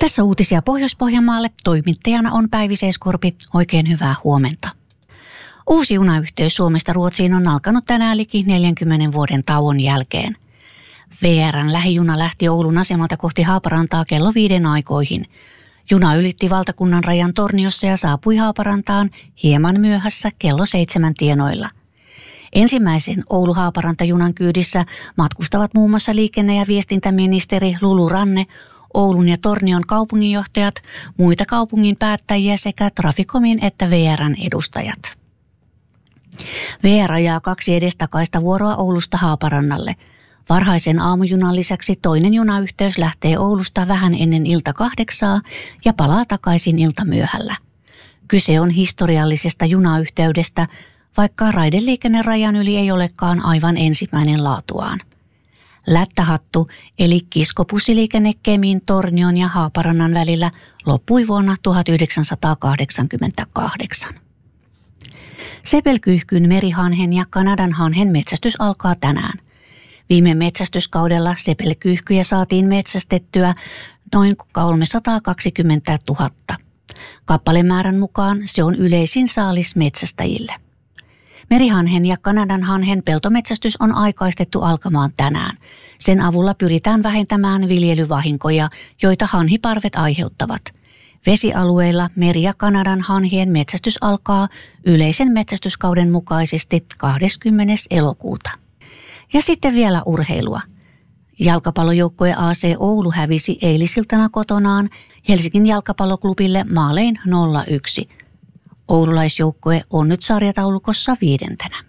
Tässä uutisia Pohjois-Pohjanmaalle. Toimittajana on Päivi Seeskorpi. Oikein hyvää huomenta. Uusi junayhteys Suomesta Ruotsiin on alkanut tänään liki 40 vuoden tauon jälkeen. VR:n lähijuna lähti Oulun asemalta kohti Haaparantaa kello 5 aikoihin. Juna ylitti valtakunnan rajan Torniossa ja saapui Haaparantaan hieman myöhässä kello 7 tienoilla. Ensimmäisen Oulu-Haaparanta-junan kyydissä matkustavat muun muassa liikenne- ja viestintäministeri Lulu Ranne, Oulun ja Tornion kaupunginjohtajat, muita kaupungin päättäjiä sekä Traficomin että VR:n edustajat. VR ajaa 2 edestakaista vuoroa Oulusta Haaparannalle. Varhaisen aamujunan lisäksi toinen junayhteys lähtee Oulusta vähän ennen ilta 8 ja palaa takaisin iltamyöhällä. Kyse on historiallisesta junayhteydestä, vaikka raideliikennerajan yli ei olekaan aivan ensimmäinen laatuaan. Lättähattu eli kiskobussiliikenne Kemin, Tornion ja Haaparannan välillä loppui vuonna 1988. Sepelkyyhkyn, merihanhen ja kanadanhanhen metsästys alkaa tänään. Viime metsästyskaudella sepelkyyhkyjä saatiin metsästettyä noin 320 000. Kappalemäärän mukaan se on yleisin saalis metsästäjille. Merihanhen ja kanadanhanhen peltometsästys on aikaistettu alkamaan tänään. Sen avulla pyritään vähentämään viljelyvahinkoja, joita hanhiparvet aiheuttavat. Vesialueilla meri- ja kanadanhanhien metsästys alkaa yleisen metsästyskauden mukaisesti 20. elokuuta. Ja sitten vielä urheilua. Jalkapallojoukkue AC Oulu hävisi eilisiltana kotonaan Helsingin jalkapalloklubille maalein 0-1. Oululaisjoukkue on nyt sarjataulukossa 5.